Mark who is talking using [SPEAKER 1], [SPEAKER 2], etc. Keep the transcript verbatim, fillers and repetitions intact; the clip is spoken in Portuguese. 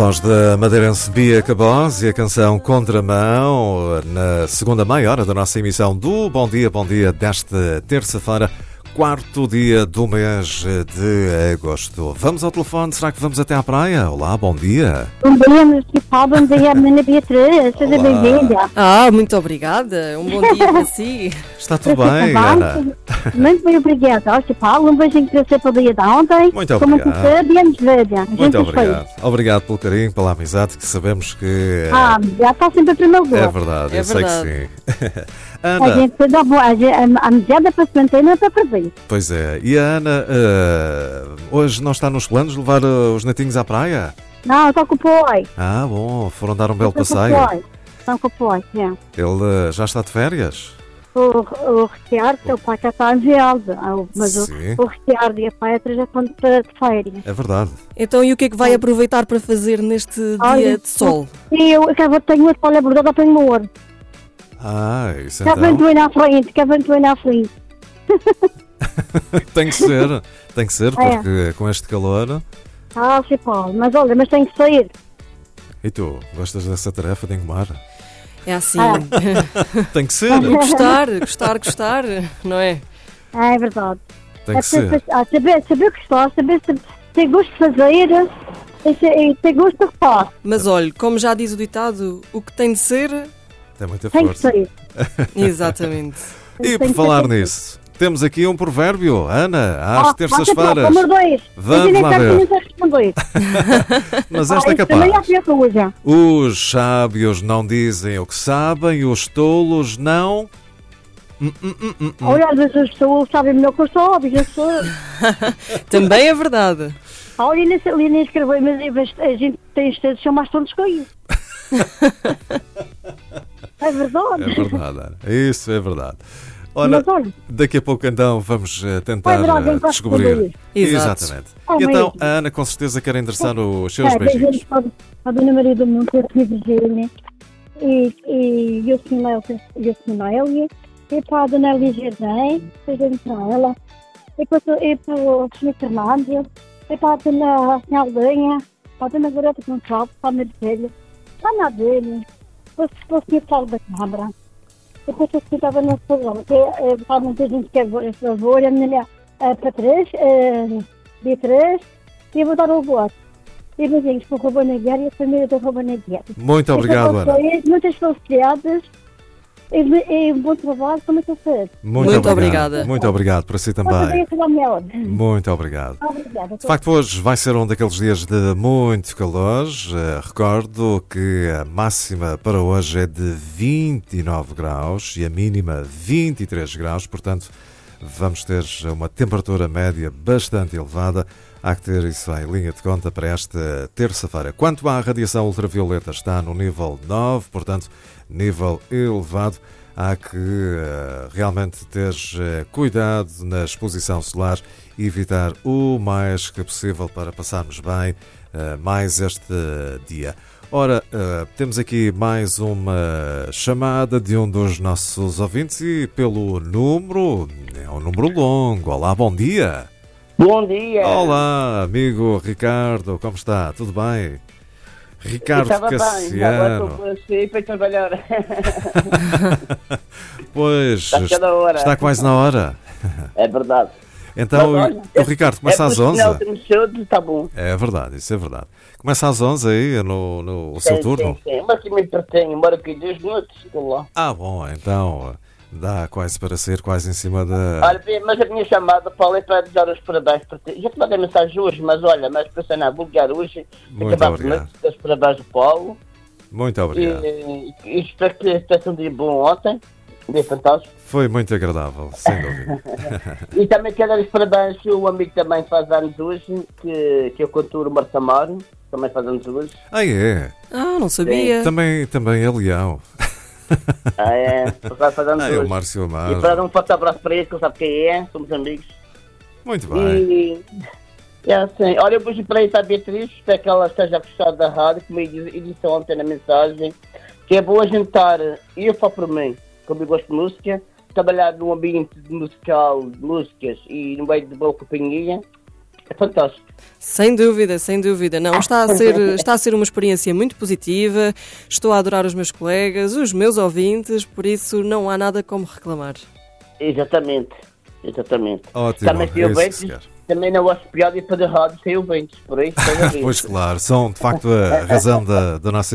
[SPEAKER 1] voz da madeirense Bia Cabós e a canção Contramão, na segunda meia hora da nossa emissão do Bom Dia, Bom Dia desta terça-feira, quarto dia do mês de agosto. Vamos ao telefone, será que vamos até à praia? Olá, bom dia.
[SPEAKER 2] Bom dia, municipal, bom dia, menina Beatriz, seja bem-vinda.
[SPEAKER 3] Ah, muito obrigada, um bom dia para si.
[SPEAKER 1] Está tudo bem, Ana?
[SPEAKER 2] Muito bem, obrigada, municipal, um beijinho para você para o dia de ontem.
[SPEAKER 1] Muito obrigado.
[SPEAKER 2] Como você, bem velha.
[SPEAKER 1] Muito obrigado. Obrigado pelo carinho, pela amizade, que sabemos que...
[SPEAKER 2] Ah, já está sempre a primeiro lugar.
[SPEAKER 1] É verdade,
[SPEAKER 3] É
[SPEAKER 1] eu
[SPEAKER 3] verdade.
[SPEAKER 1] sei que sim.
[SPEAKER 2] A
[SPEAKER 1] Ana,
[SPEAKER 2] gente dá boa, a, gente- a amizade é para se manter, não é para perder.
[SPEAKER 1] pois é, e a Ana, eh, hoje não está nos planos de levar eh, os netinhos à praia?
[SPEAKER 2] Não, está com o pai.
[SPEAKER 1] Ah, bom, foram dar um belo
[SPEAKER 2] Está com o
[SPEAKER 1] passeio.
[SPEAKER 2] pai. Está com o pai, é.
[SPEAKER 1] Ele eh, já está de férias?
[SPEAKER 2] O, o Ricardo, o pai já está enviado, mas o,
[SPEAKER 1] Sim.
[SPEAKER 2] o Ricardo e a Petra já estão de de férias.
[SPEAKER 1] É verdade.
[SPEAKER 3] Então, e o que é que vai aproveitar para fazer neste
[SPEAKER 2] Olha,
[SPEAKER 3] dia de sol?
[SPEAKER 2] E eu, eu tenho outro, olha, verdade, eu tenho ouro.
[SPEAKER 1] Ah, isso
[SPEAKER 2] Que
[SPEAKER 1] então.
[SPEAKER 2] aventura na frente, que aventura na frente.
[SPEAKER 1] Tem que ser, tem que ser,
[SPEAKER 2] É.
[SPEAKER 1] porque com este calor.
[SPEAKER 2] Ah, sim, Paulo, mas olha, mas tem que sair.
[SPEAKER 1] E tu, gostas dessa tarefa de engomar?
[SPEAKER 3] É assim,
[SPEAKER 2] Ah.
[SPEAKER 1] Tem que ser,
[SPEAKER 3] gostar, gostar, gostar, não é?
[SPEAKER 2] Ah, é verdade.
[SPEAKER 1] tem
[SPEAKER 2] É
[SPEAKER 1] que ser.
[SPEAKER 2] preciso, ah, saber, saber gostar, saber se- ter gosto de fazer e se- e ter gosto de faz.
[SPEAKER 3] Mas olha, como já diz o ditado, o que tem de ser,
[SPEAKER 1] Tem muita
[SPEAKER 2] Tem que
[SPEAKER 1] força.
[SPEAKER 2] sair.
[SPEAKER 3] exatamente.
[SPEAKER 1] E
[SPEAKER 2] Tem
[SPEAKER 1] por
[SPEAKER 2] que
[SPEAKER 1] falar
[SPEAKER 2] ser.
[SPEAKER 1] nisso, temos aqui um provérbio, Ana, às
[SPEAKER 2] Ah,
[SPEAKER 1] terças-feiras.
[SPEAKER 2] Número dois.
[SPEAKER 1] Vamos
[SPEAKER 2] Eu nem
[SPEAKER 1] lá
[SPEAKER 2] quero
[SPEAKER 1] ver.
[SPEAKER 2] que ninguém responder.
[SPEAKER 1] Mas
[SPEAKER 2] Ah,
[SPEAKER 1] esta é
[SPEAKER 2] isso também é
[SPEAKER 1] capaz.
[SPEAKER 2] a pior coisa.
[SPEAKER 1] Os sábios não dizem o que sabem, os tolos não. Hum, hum, hum, hum, hum.
[SPEAKER 2] Olha, às vezes as pessoas sabem melhor que eu sou, óbvio, eu sou.
[SPEAKER 3] Também é verdade.
[SPEAKER 2] Olha, e nem, sei- e nem escreveu, mas a gente tem estados que são mais tontos que eu. É verdade.
[SPEAKER 1] É verdade, Ana. Isso é verdade. Olha,
[SPEAKER 2] Mas olha,
[SPEAKER 1] daqui a pouco então vamos eh, tentar
[SPEAKER 2] Vai, Braga,
[SPEAKER 1] eh,
[SPEAKER 2] enquanto
[SPEAKER 1] descobrir.
[SPEAKER 3] responder. Exato.
[SPEAKER 1] Exatamente.
[SPEAKER 2] Ah,
[SPEAKER 1] E então
[SPEAKER 2] mesmo.
[SPEAKER 1] a Ana com certeza quer endereçar os seus
[SPEAKER 2] é,
[SPEAKER 1] beijinhos.
[SPEAKER 2] beijinhos para, para a Dona Maria do Mundo, a Tia Virgínia, e, e, e o senhor Noel- e o senhor Noélia, e para a Dona Elia Jardim, beijinho para ela, e para, o- e para o senhor Fernandes, e para a Dona Senhora Aldenha, para a Dona Garota Gonçalves, para a Marcela, para a Nadelha, para o senhor Paulo da Câmara. Depois eu estava no programa, que é para muita gente que é a favor, a menina a Patrícia, a Beatriz, e eu vou dar o voto. E beijinhos para o Ruben Aguiar e a família do Ruben Aguiar.
[SPEAKER 1] Muito obrigado, Ana.
[SPEAKER 2] Muitas felicidades e, e bom trabalho com muita saúde.
[SPEAKER 1] Muito,
[SPEAKER 3] Muito
[SPEAKER 1] obrigado.
[SPEAKER 3] obrigada.
[SPEAKER 1] Muito obrigado para si
[SPEAKER 2] Pode fazer
[SPEAKER 1] também.
[SPEAKER 2] isso a minha hora.
[SPEAKER 1] Muito obrigado.
[SPEAKER 2] Obrigada.
[SPEAKER 1] De facto, hoje vai ser um daqueles dias de muito calor. Eh, recordo que a máxima para hoje é de vinte e nove graus e a mínima vinte e três graus, portanto, vamos ter uma temperatura média bastante elevada. Há que ter isso em linha de conta para esta terça-feira. Quanto à radiação ultravioleta, está no nível nove, portanto, nível elevado. Há que uh, realmente ter uh, cuidado na exposição solar e evitar o mais que possível para passarmos bem uh, mais este dia. Ora, uh, temos aqui mais uma chamada de um dos nossos ouvintes e pelo número, é um número longo. Olá, bom dia.
[SPEAKER 4] Bom dia.
[SPEAKER 1] Olá, amigo Ricardo, como está? Tudo bem? Ricardo
[SPEAKER 4] Estava bem, agora
[SPEAKER 1] Cassiano.
[SPEAKER 4] estou por si para trabalhar.
[SPEAKER 1] Pois,
[SPEAKER 4] Está cada hora.
[SPEAKER 1] está quase na hora.
[SPEAKER 4] É verdade.
[SPEAKER 1] Então,
[SPEAKER 4] Mas, olha,
[SPEAKER 1] o Ricardo começa
[SPEAKER 4] é
[SPEAKER 1] às
[SPEAKER 4] por
[SPEAKER 1] onze.
[SPEAKER 4] sinal, temos cedo, está bom.
[SPEAKER 1] É verdade, isso é verdade. Começa às onze aí, no, no seu
[SPEAKER 4] Sim,
[SPEAKER 1] turno?
[SPEAKER 4] Sim, sim. Mas que me entretenho, moro aqui dois minutos, estou lá.
[SPEAKER 1] Ah, bom, então dá quase para ser quase em cima da...
[SPEAKER 4] Olha, bem, mas a minha chamada, Paulo, é para dar os parabéns para ti. Já te mandei mensagem hoje, mas olha, mas pensei na vulgar hoje.
[SPEAKER 1] Muito
[SPEAKER 4] acabar
[SPEAKER 1] obrigado.
[SPEAKER 4] com os parabéns do Paulo.
[SPEAKER 1] Muito
[SPEAKER 4] E,
[SPEAKER 1] obrigado.
[SPEAKER 4] e, e espero que tivesse um dia bom ontem. Um dia fantástico.
[SPEAKER 1] Foi muito agradável, sem dúvida.
[SPEAKER 4] E também quero dar os parabéns ao amigo que também faz anos hoje, que, que é o cantor Marta Amaro, também faz anos hoje.
[SPEAKER 1] Ah, é?
[SPEAKER 3] Ah, não sabia.
[SPEAKER 1] Também, também é Leão.
[SPEAKER 4] Ah, é, faz anos
[SPEAKER 1] Ah, é o
[SPEAKER 4] hoje.
[SPEAKER 1] Márcio
[SPEAKER 4] E
[SPEAKER 1] Amaro.
[SPEAKER 4] para dar um forte abraço para ele, que ele sabe quem é, somos amigos.
[SPEAKER 1] Muito bem.
[SPEAKER 4] E é assim, olha, eu beijo para ele, para a Beatriz, espero que ela esteja a gostar da rádio, como eu disse ontem na mensagem, que é bom a gente estar, e eu falo por mim, como eu gosto de música, trabalhar num ambiente musical, de músicas e no meio de boa companhia, é fantástico.
[SPEAKER 3] Sem dúvida, sem dúvida. Não, está a ser, está a ser uma experiência muito positiva. Estou a adorar os meus colegas, os meus ouvintes, por isso não há nada como reclamar.
[SPEAKER 4] Exatamente, exatamente.
[SPEAKER 1] Ótimo,
[SPEAKER 4] também tem
[SPEAKER 1] é isso
[SPEAKER 4] ouvintes,
[SPEAKER 1] que se quer.
[SPEAKER 4] também não gosto de piada e para a rádio sem ouvintes, por isso.
[SPEAKER 1] Pois claro, são de facto a razão da, da nossa